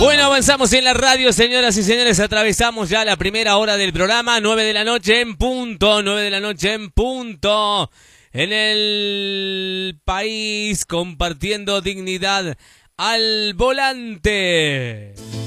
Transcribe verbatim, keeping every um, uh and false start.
Bueno, avanzamos en la radio, señoras y señores. Atravesamos ya la primera hora del programa. Nueve de la noche en punto. Nueve de la noche en punto. En el país, compartiendo dignidad al volante.